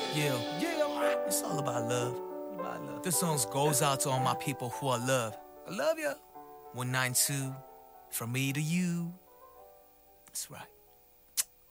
Yeah, it's all about love. This song goes out to all my people who I love. I love ya. 192, from me to you. That's right.